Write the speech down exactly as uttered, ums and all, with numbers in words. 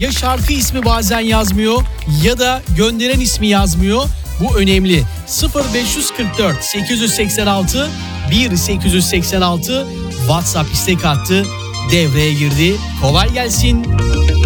ya şarkı ismi bazen yazmıyor ya da gönderen ismi yazmıyor. Bu önemli. sıfır beş kırk dört sekiz seksen altı bir sekiz seksen altı WhatsApp istek hattı devreye girdi. Kolay gelsin.